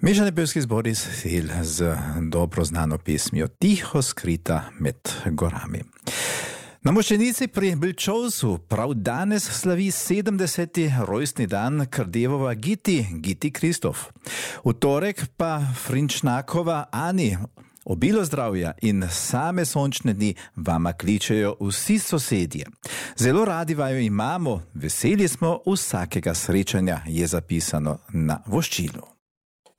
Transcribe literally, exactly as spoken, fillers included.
Mešani pevski zbor iz Sel z dobro znano pesmijo Tiho skrita med gorami. Na Moščenici pri Bilčovcu prav danes slavi sedemdeseti rojstni dan Krdevova Giti, Giti Kristof. V torek pa Frinčnakova Ani. Obilo zdravja in same sončne dni vama kličejo vsi sosedje. Zelo radi vaju imamo, veseli smo vsakega srečanja, je zapisano na voščilu.